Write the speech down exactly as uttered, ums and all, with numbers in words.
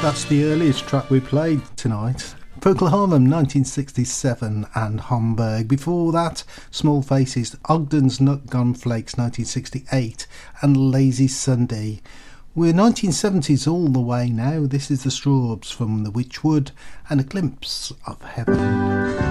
That's the earliest track we played tonight. Procol Harum, nineteen sixty-seven, and Homburg. Before that, Small Faces, Ogden's Nut Gun Flakes, nineteen sixty-eight, and Lazy Sunday. We're nineteen seventies all the way now. This is the Strawbs from the Witchwood and A Glimpse of Heaven.